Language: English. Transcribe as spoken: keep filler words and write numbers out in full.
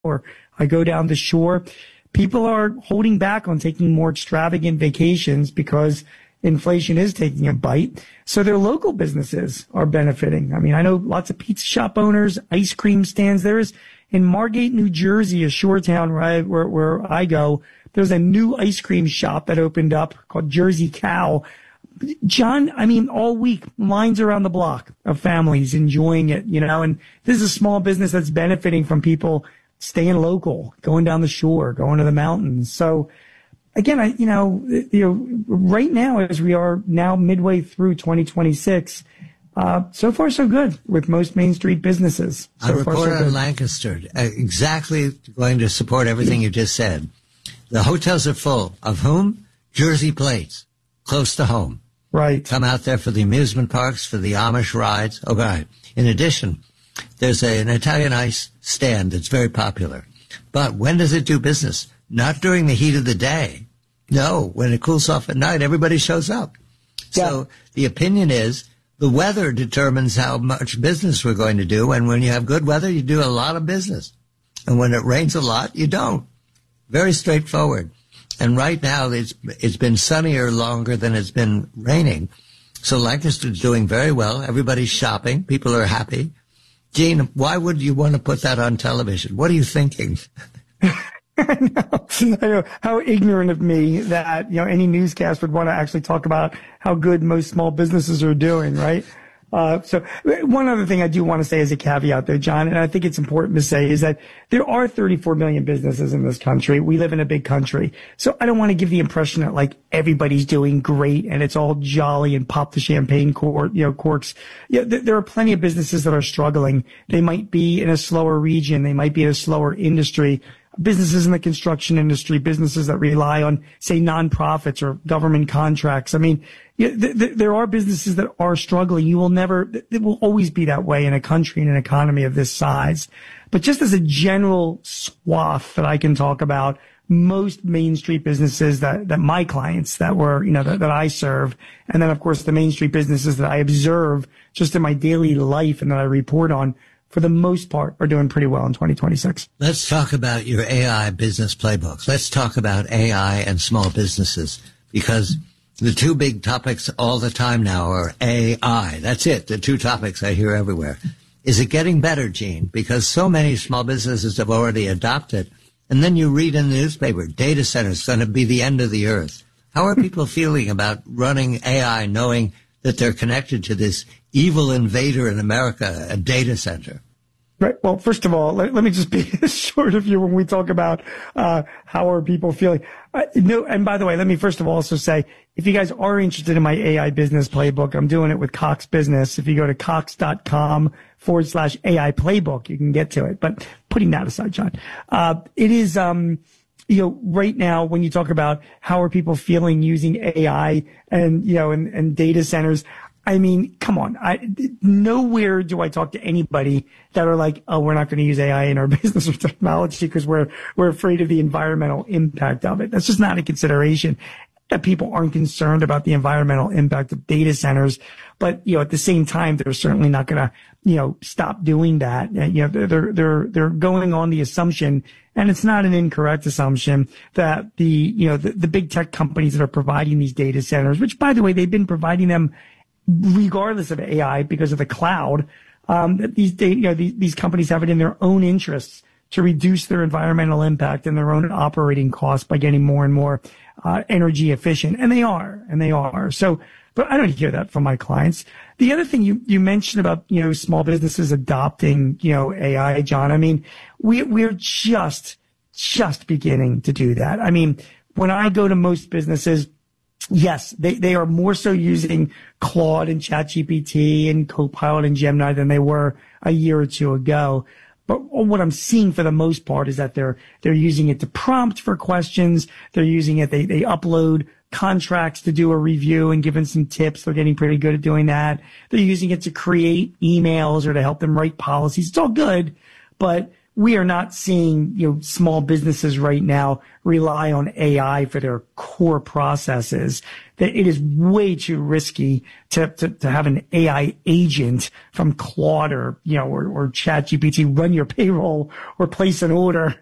or I go down the shore. People are holding back on taking more extravagant vacations because inflation is taking a bite. So their local businesses are benefiting. I mean, I know lots of pizza shop owners, ice cream stands. There is in Margate, New Jersey, a shore town where I, where, where I go. There's a new ice cream shop that opened up called Jersey Cow. John, I mean, all week, lines around the block of families enjoying it, you know, and this is a small business that's benefiting from people staying local, going down the shore, going to the mountains. So again, I, you know, you know, right now, as we are now midway through twenty twenty-six, uh, so far so good with most Main Street businesses. So A report far, so on Lancaster, uh, exactly going to support everything you just said. The hotels are full. Of whom? Jersey plates, close to home. Right. Come out there for the amusement parks, for the Amish rides. Oh, right. In addition, there's a, an Italian ice stand that's very popular. But when does it do business? Not during the heat of the day. No, when it cools off at night, everybody shows up. Yeah. So the opinion is the weather determines how much business we're going to do. And when you have good weather, you do a lot of business. And when it rains a lot, you don't. Very straightforward. And right now, it's, it's been sunnier longer than it's been raining. So Lancaster's doing very well. Everybody's shopping. People are happy. Gene, why would you want to put that on television? What are you thinking? I know. I know. How ignorant of me that, you know, any newscast would want to actually talk about how good most small businesses are doing, right? Uh, so one other thing I do want to say as a caveat there, John, and I think it's important to say, is that there are thirty-four million businesses in this country. We live in a big country. So I don't want to give the impression that like everybody's doing great and it's all jolly and pop the champagne cork, you know, corks. Yeah, th- there are plenty of businesses that are struggling. They might be in a slower region. They might be in a slower industry. Businesses in the construction industry, businesses that rely on, say, nonprofits or government contracts. I mean, th- th- there are businesses that are struggling. You will never, it will always be that way in a country and an economy of this size. But just as a general swath that I can talk about, most Main Street businesses that, that my clients that were, you know, that, that I serve, and then, of course, the Main Street businesses that I observe just in my daily life and that I report on, for the most part, are doing pretty well in twenty twenty-six. Let's talk about your A I business playbook. Let's talk about A I and small businesses, because the two big topics all the time now are A I. That's it, the two topics I hear everywhere. Is it getting better, Gene? Because so many small businesses have already adopted. And then you read in the newspaper, data centers going to be the end of the earth. How are people feeling about running A I, knowing that they're connected to this evil invader in America, a data center? Right. Well, first of all, let, let me just be short of you when we talk about uh how are people feeling. Uh, no, and by the way, let me first of all also say, if you guys are interested in my A I business playbook, I'm doing it with Cox Business. If you go to cox.com forward slash AI playbook, you can get to it. But putting that aside, John, uh, it is, um, you know, right now when you talk about how are people feeling using A I and, you know, and, and data centers, I mean, come on. I, nowhere do I talk to anybody that are like, oh, we're not going to use A I in our business or technology because we're, we're afraid of the environmental impact of it. That's just not a consideration. That people aren't concerned about the environmental impact of data centers. But, you know, at the same time, they're certainly not going to, you know, stop doing that. You know, they're, they're, they're going on the assumption, and it's not an incorrect assumption, that the, you know, the, the big tech companies that are providing these data centers, which by the way, they've been providing them regardless of A I because of the cloud, um, that these, you know, these, these companies have it in their own interests to reduce their environmental impact and their own operating costs by getting more and more uh, energy efficient. And they are, and they are. So, but I don't hear that from my clients. The other thing you, you mentioned about, you know, small businesses adopting, you know, A I, John, I mean, we, we're just, just beginning to do that. I mean, when I go to most businesses, yes, they, they are more so using Claude and ChatGPT and Copilot and Gemini than they were a year or two ago. But what I'm seeing for the most part is that they're, they're using it to prompt for questions. They're using it. They, they upload contracts to do a review and giving some tips. They're getting pretty good at doing that. They're using it to create emails or to help them write policies. It's all good. But we are not seeing, you know, small businesses right now rely on A I for their core processes. That it is way too risky to, to, to have an A I agent from Claude or, you know, or, or ChatGPT run your payroll or place an order